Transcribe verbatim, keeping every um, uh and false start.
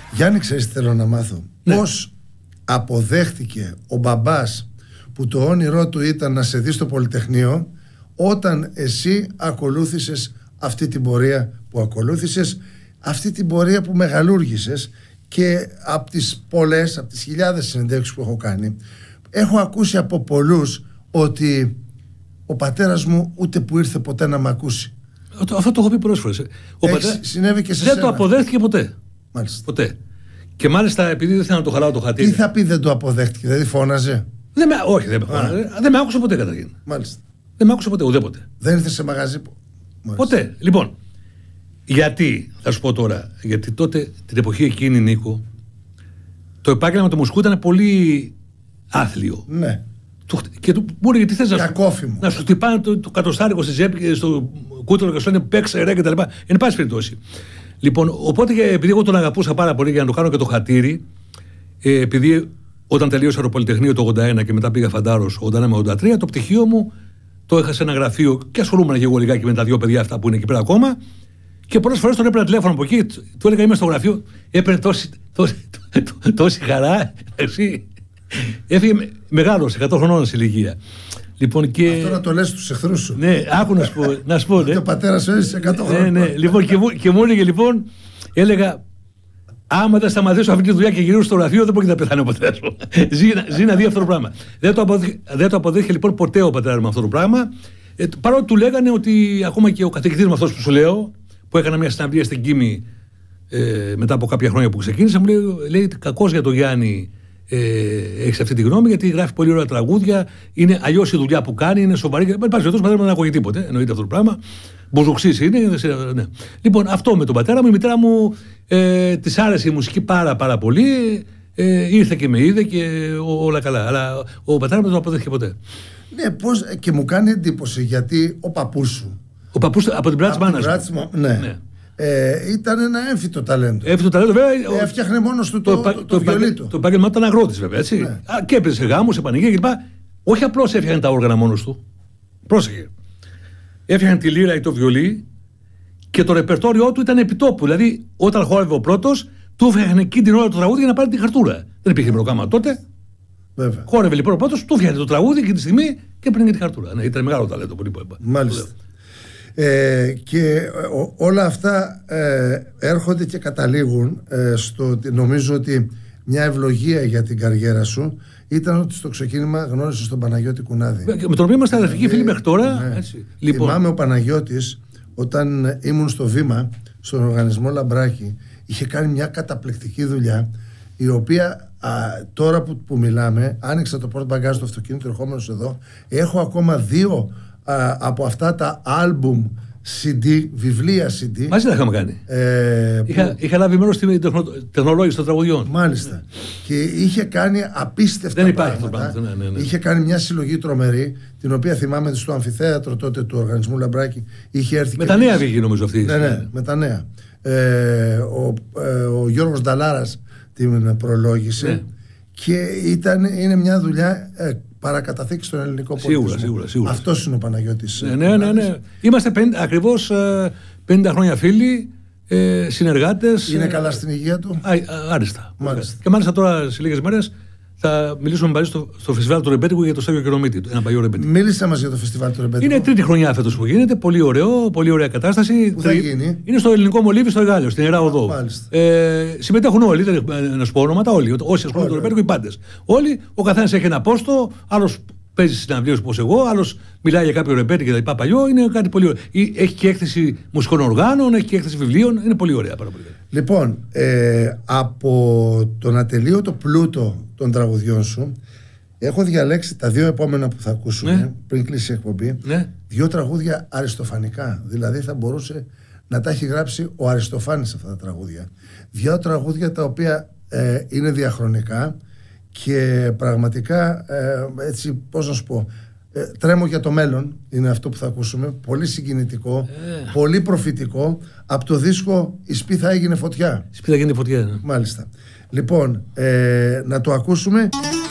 Γιάννη, ξέρεις τι θέλω να μάθω? Ναι. Πώς αποδέχτηκε ο μπαμπάς που το όνειρό του ήταν να σε δει στο Πολυτεχνείο, όταν εσύ ακολούθησες αυτή την πορεία που ακολούθησες, αυτή την πορεία που μεγαλούργησες. Και από τις πολλές, από τις χιλιάδες συνεντεύξεις που έχω κάνει, έχω ακούσει από πολλούς ότι ο πατέρας μου ούτε που ήρθε ποτέ να με ακούσει. Αυτό το έχω πει πολλές φορές. Ο πατέρα... Συνέβη και σε δεν σένα. το αποδέχτηκε ποτέ. Μάλιστα. Ποτέ. Και μάλιστα επειδή δεν θέλω να το χαλάω το χατήρι. Τι θα πει δεν το αποδέχτηκε, δηλαδή φώναζε? Δεν με... Όχι, δεν με φώναζε. Δεν με άκουσε ποτέ καταρχήν. Μάλιστα. Δεν με άκουσε ποτέ, ουδέποτε. Δεν ήρθε σε μαγαζί. Μάλιστα. Ποτέ. Λοιπόν, γιατί, θα σου πω τώρα, γιατί τότε την εποχή εκείνη, Νίκο, το επάγγελμα του μουσικού ήταν πολύ άθλιο. Ναι. Και του μου έλεγε τι θες να, να σου χτυπάνε το, το κατοστάρικο στη ζέπη, στο κούτελο και σου λένε παίξε ρε και τα λοιπά. Εν πάση περιπτώσει. Λοιπόν, οπότε επειδή εγώ τον αγαπούσα πάρα πολύ για να το κάνω και το χατήρι, ε, επειδή όταν τελείωσα το Πολυτεχνείο το ογδόντα ένα και μετά πήγα Φαντάρος ογδόντα ένα με ογδόντα τρία, το πτυχίο μου το είχα σε ένα γραφείο και ασχολούμαι και εγώ λιγάκι με τα δύο παιδιά αυτά που είναι εκεί πέρα ακόμα. Και πολλές φορές τον έπαιρνα τηλέφωνο από εκεί, του έλεγα είμαι στο γραφείο, έπαιρνε τόση, τόση, τόση χαρά. Εσύ. Έφυγε μεγάλος, εκατό χρονών σε ηλικία. Λοιπόν, και... Αυτό να το λες στους εχθρούς σου. Ναι, άκου να σου πω. Να σου πω ναι. Και ο πατέρας σου έζησε εκατό χρονών. Ναι, ναι. Λοιπόν, και, μου, και μου έλεγε λοιπόν, έλεγα, άμα δεν σταματήσω αυτή τη δουλειά και γυρίσω στο γραφείο, δεν μπορεί να πεθάνει ο πατέρας μου. ζει, ζει να δει αυτό το πράγμα. Δεν το, αποδείχε, δεν το αποδείχε λοιπόν ποτέ ο πατέρας μου αυτό το πράγμα. Ε, παρότι του λέγανε ότι ακόμα και ο καθηγητής μου αυτός που σου λέω, που έκανα μια συναυλία στην Κίμη ε, μετά από κάποια χρόνια που ξεκίνησα, μου λέει, λέει κακός για τον Γιάννη. Ε, έχει αυτή τη γνώμη, γιατί γράφει πολύ ωραία τραγούδια. Είναι αλλιώς η δουλειά που κάνει, είναι σοβαρή. Δεν υπάρχει περίπτωση πατέρα μου δεν ακούγει τίποτε. Εννοείται αυτό το πράγμα. Μπουζουξής είναι. Ναι. Λοιπόν, αυτό με τον πατέρα μου. Η μητέρα μου ε, της άρεσε η μουσική πάρα, πάρα πολύ. Ε, ήρθε και με είδε και ό, όλα καλά. Αλλά ο πατέρα μου δεν το αποδέχτηκε ποτέ. Ναι, πώς, και μου κάνει εντύπωση γιατί ο παππούς σου. Ο παππούς από την πλάτη της μάνας. Ναι. ναι. Ε, ήταν ένα έμφυτο ταλέντο. Έμφυτο ταλέντο, βέβαια. Ε, έφτιαχνε μόνος του το, το, το, το βιολί του. Το επάγγελμά του ήταν αγρότης, βέβαια. Έτσι. Ναι. Α, και έπαιζε σε γάμους, σε πανηγύρια κλπ. Όχι απλώς έφτιαχνε τα όργανα μόνος του. Πρόσεχε. Έφτιαχνε τη λύρα ή το βιολί και το ρεπερτόριό του ήταν επιτόπου. Δηλαδή, όταν χόρευε ο πρώτος, του έφτιαχνε εκείνη την ώρα το τραγούδι για να πάρει τη χαρτούρα. Δεν υπήρχε προγράμμα τότε. Βέβαια. Χόρευε λοιπόν ο πρώτος, του έφτιαχνε το τραγούδι και τη στιγμή και έπαιρνε τη χαρτούρα. Ναι, ήταν μεγάλο ταλέντο που είπα. Μάλιστα. Ε, και ό, όλα αυτά ε, έρχονται και καταλήγουν ε, στο ότι νομίζω ότι μια ευλογία για την καριέρα σου ήταν ότι στο ξεκίνημα γνώρισες τον Παναγιώτη Κουνάδη. Με τον οποίο είμαστε αδερφικοί ε, φίλοι μέχρι τώρα. Ναι. Έτσι. Λοιπόν. Θυμάμαι ο Παναγιώτης όταν ήμουν στο Βήμα, στον οργανισμό Λαμπράκη, είχε κάνει μια καταπληκτική δουλειά, η οποία α, τώρα που, που μιλάμε, άνοιξα το πρώτο μπαγκάζ του αυτοκίνητου ερχόμενος εδώ, έχω ακόμα δύο α, από αυτά τα άλμπουμ σι ντι, βιβλία σι ντι. Μαζί τα είχαμε κάνει. Ε, είχα, που... είχα λάβει μέρος στην τεχνολόγηση των τραγουδιών. Μάλιστα. Και είχε κάνει απίστευτα Δεν πράγματα. υπάρχει αυτό το πράγμα. Ναι, ναι, ναι. Είχε κάνει μια συλλογή τρομερή, την οποία θυμάμαι στο αμφιθέατρο τότε του οργανισμού Λαμπράκη. Είχε έρθει με και τα νέα βγήκε νομίζω αυτή. Ναι, ναι, με τα νέα. Ε, ο, ε, ο Γιώργος Νταλάρας την προλόγησε. Ναι. Και ήταν, είναι μια δουλειά ε, παρακαταθήκη στον ελληνικό πολιτισμό. Σίγουρα, σίγουρα, σίγουρα. Αυτός είναι ο Παναγιώτης. Ναι, ναι, ναι, ναι. Είμαστε πενήντα, ακριβώς πενήντα χρόνια φίλοι, ε, συνεργάτες. Είναι καλά στην υγεία του? Α, άριστα. Μάλιστα. Και μάλιστα τώρα σε λίγες μέρες θα μιλήσουμε μαζί στο, στο φεστιβάλ του Ρεμπέτικου για το Στέργιο Κερομίτη. Ένα παλιό ρεμπέτικο. Μίλησε μας για το φεστιβάλ του Ρεμπέτικου. Είναι τρίτη χρονιά φέτος που γίνεται. Πολύ ωραίο, πολύ ωραία κατάσταση. Πού θα γίνει? Είναι στο Ελληνικό Μολύβι, στο Εγάλεο, στην Ιερά Οδό. Ε, συμμετέχουν όλοι, δεν να σου πω ονόματα, όλοι. Όσοι ασχολούνται με το ρεμπέτικο, οι πάντες. Όλοι, ο καθένας έχει ένα πόστο, άλλος παίζει συναυλίες όπως εγώ, άλλος μιλάει για κάποιο ρεμπέτικο και τα λοιπά παλιό. Είναι κάτι πολύ ωραίο. Έχει και έκθεση μουσικών οργάνων, έχει και έκθεση βιβλίων. Είναι πολύ ωραία. Πάρα πολύ ωραία. Λοιπόν, ε, από τον ατελείωτο πλούτο των τραγουδιών σου, έχω διαλέξει τα δύο επόμενα που θα ακούσουμε, ναι, πριν κλείσει η εκπομπή. Ναι. Δύο τραγούδια αριστοφανικά. Δηλαδή θα μπορούσε να τα έχει γράψει ο Αριστοφάνης αυτά τα τραγούδια. Δύο τραγούδια τα οποία ε, είναι διαχρονικά και πραγματικά ε, έτσι, πώς να σου πω, ε, τρέμω για το μέλλον είναι αυτό που θα ακούσουμε. Πολύ συγκινητικό, ε. πολύ προφητικό, από το δίσκο «Η Σπίθα έγινε φωτιά». Η Σπίθα έγινε φωτιά, ναι. Μάλιστα. Λοιπόν, ε, να το ακούσουμε.